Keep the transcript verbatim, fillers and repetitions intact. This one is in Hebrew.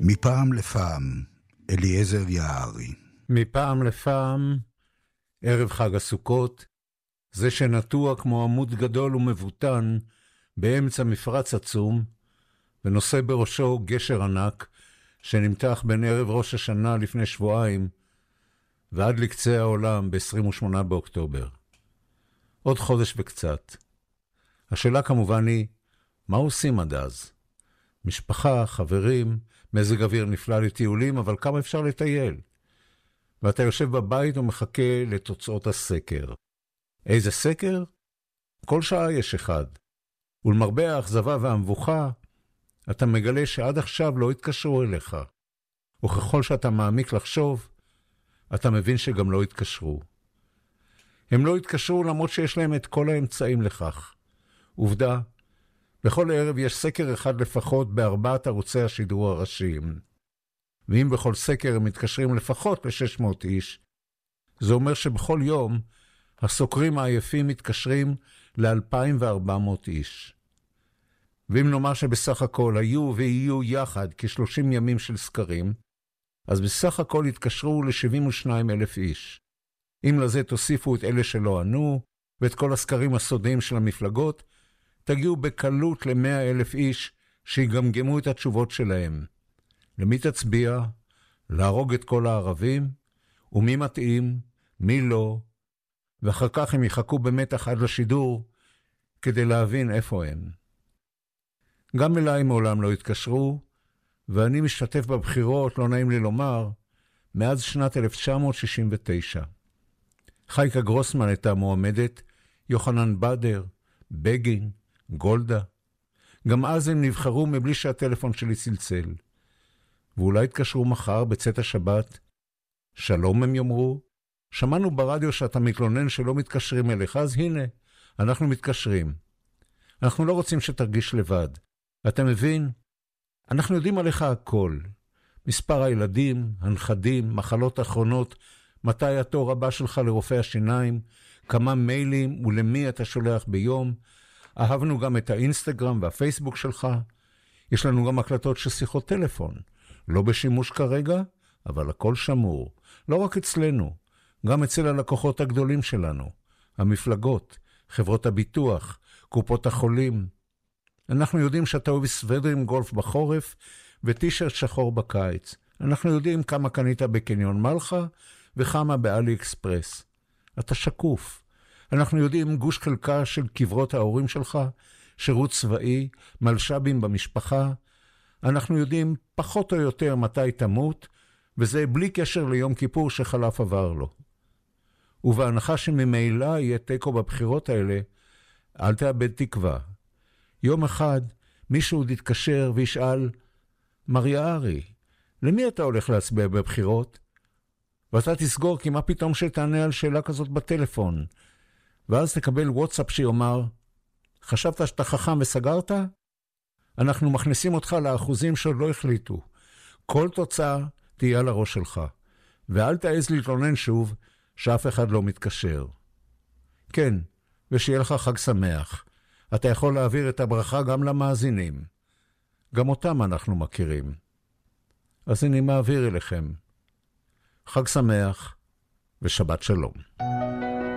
מפעם לפעם, אליעזר יערי. מפעם לפעם, ערב חג הסוכות, זה שנטוע כמו עמוד גדול ומבוטן באמצע מפרץ עצום, ונושא בראשו גשר ענק שנמתח בין ערב ראש השנה לפני שבועיים ועד לקצה העולם ב-עשרים ושמונה באוקטובר. עוד חודש וקצת. השאלה כמובן היא, מה עושים עד אז? משפחה, חברים, מזג אוויר נפלא לטיולים, אבל כמה אפשר לטייל? ואתה יושב בבית ומחכה לתוצאות הסקר. איזה סקר? כל שעה יש אחד. ולמרבה האכזבה והמבוכה, אתה מגלה שעד עכשיו לא התקשרו אליך. וככל שאתה מעמיק לחשוב, אתה מבין שגם לא התקשרו. הם לא התקשרו למרות שיש להם את כל האמצעים לכך. עובדה, בכל ערב יש סקר אחד לפחות בארבעת ערוצי השידור הראשיים. ואם בכל סקר הם מתקשרים לפחות ל-שש מאות איש, זה אומר שבכל יום הסוקרים העייפים מתקשרים ל-אלפיים וארבע מאות איש. ואם נאמר שבסך הכל היו ויהיו יחד כ-שלושים ימים של סקרים, אז בסך הכל התקשרו ל-שבעים ושניים אלף איש. אם לזה תוסיפו את אלה שלא ענו, ואת כל הסקרים הסודיים של המפלגות, תגיעו בקלות ל-מאה אלף איש שיגמגמו את התשובות שלהם. למי תצביע? להרוג את כל הערבים? ומי מתאים? מי לא? ואחר כך הם יחכו במתח עד לשידור כדי להבין איפה הם. גם אליי מעולם לא התקשרו, ואני משתתף בבחירות, לא נעים לי לומר, מאז שנת אלף תשע מאות שישים ותשע. חייקה גרוסמן הייתה מועמדת, יוחנן בדר, בגין, גולדה. גם אז הם נבחרו מבלי שהטלפון שלי צלצל. ואולי התקשרו מחר בצאת השבת. שלום הם יאמרו. שמענו ברדיו שאתה מתלונן שלא מתקשרים אליך, אז הנה, אנחנו מתקשרים. אנחנו לא רוצים שתרגיש לבד. אתה מבין? אנחנו יודעים עליך הכל. מספר הילדים, הנכדים, מחלות אחרונות, מתי התור הבא שלך לרופא השיניים, כמה מיילים ולמי אתה שולח ביום. אהבנו גם את האינסטגרם והפייסבוק שלך. יש לנו גם הקלטות של שיחות טלפון. לא בשימוש כרגע, אבל הכל שמור. לא רק אצלנו, גם אצל הלקוחות הגדולים שלנו. המפלגות, חברות הביטוח, קופות החולים. אנחנו יודעים שאתה אוהב סוודרים גולף בחורף וטישרט שחור בקיץ. אנחנו יודעים כמה קנית בקניון מלכה וכמה באלי אקספרס. אתה שקוף. אנחנו יודעים גוש חלקה של קברות ההורים שלך, שירות צבאי, מלשבים במשפחה. אנחנו יודעים פחות או יותר מתי תמות, וזה בלי קשר ליום כיפור שחלף עבר לו. ובהנחה שממילא יהיה טקו בבחירות האלה, אל תאבד תקווה. יום אחד מישהו יתקשר וישאל, מר יערי, למי אתה הולך להצביע בבחירות? ואתה תסגור כי מה פתאום שתענה על שאלה כזאת בטלפון. ואז תקבל וואטסאפ שיאמר, חשבת שאתה חכם וסגרת? אנחנו מכניסים אותך לאחוזים שעוד לא החליטו. כל תוצאה תהיה על הראש שלך. ואל תעז להתלונן שוב שאף אחד לא מתקשר. כן, ושיהיה לך חג שמח. אתה יכול להעביר את הברכה גם למאזינים. גם אותם אנחנו מכירים. אז אני מעביר אליכם. חג שמח ושבת שלום.